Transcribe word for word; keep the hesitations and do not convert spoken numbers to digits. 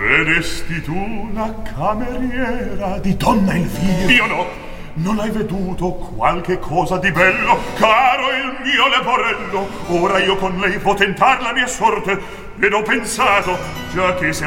Vedesti tu la cameriera di donna Elvira? Io no. Non hai veduto qualche cosa di bello, caro il mio leporello? Ora io con lei può tentar la mia sorte, ed ho pensato, già che se